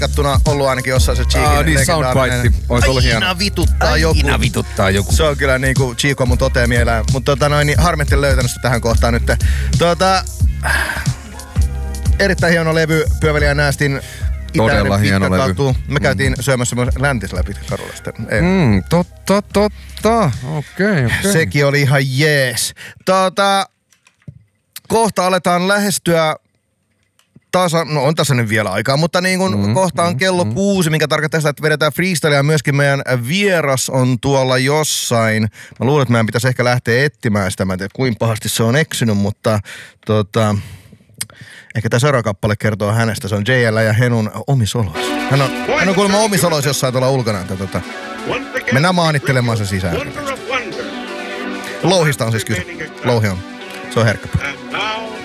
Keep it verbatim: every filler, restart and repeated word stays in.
kattuna ollut ainakin jossain se Cheekin Ah, niin soundbite. Ois ollut hieno. Aina vituttaa joku. Aina vituttaa joku. Se on kyllä niinku Chico mun toteamielää. Mutta tota noin, niin harmitti löytänyt sitä tähän kohtaan nyt. Tota... Erittäin hieno levy, Pyöveli ja Näästin Todella Itäinen hieno pitkä levy. katu. Me käytiin mm. syömässä myös Läntisellä Pitkäkadulla sitten. Mm, totta, totta. Okei, okay, okei. Okay. Sekin oli ihan jees. Tota, kohta aletaan lähestyä tasa, no on tässä nyt vielä aikaa, mutta niin kun mm, kohta on kello mm, kuusi, mikä tarkoittaa sitä, että vedetään freestylea. Myöskin meidän vieras on tuolla jossain. Mä luulen, että meidän pitäisi ehkä lähteä etsimään sitä. Mä en tiedä, kuinka pahasti se on eksynyt, mutta tota... Ehkä tämä seuraava kappale kertoo hänestä. Se on J L ja Henun omisoloissa. Hän on, hän on kuulemma omisoloissa jossain tuolla ulkona. Tota. Mennään maanittelemaan se sisään. Louhista on siis kyse. Louhi on. Se on herkkä.